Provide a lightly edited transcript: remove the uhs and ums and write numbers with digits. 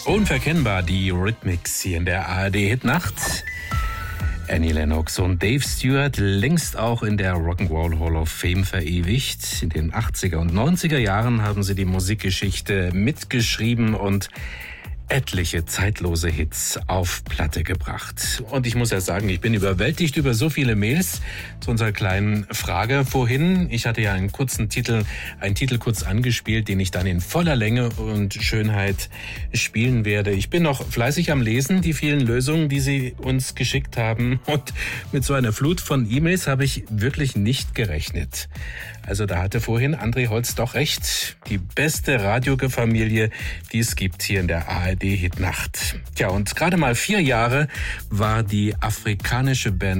Unverkennbar die Rhythmics hier in der ARD-Hitnacht. Annie Lennox und Dave Stewart, längst auch in der Rock'n'Roll Hall of Fame verewigt. In den 80er und 90er Jahren haben sie die Musikgeschichte mitgeschrieben und etliche zeitlose Hits auf Platte gebracht. Und ich muss ja sagen, ich bin überwältigt über so viele Mails zu unserer kleinen Frage vorhin. Ich hatte ja einen Titel kurz angespielt, den ich dann in voller Länge und Schönheit spielen werde. Ich bin noch fleißig am Lesen, die vielen Lösungen, die Sie uns geschickt haben. Und mit so einer Flut von E-Mails habe ich wirklich nicht gerechnet. Also da hatte vorhin André Holz doch recht. Die beste Radiofamilie, die es gibt hier in der ARD-Hitnacht. Tja, und gerade mal 4 Jahre war die afrikanische Band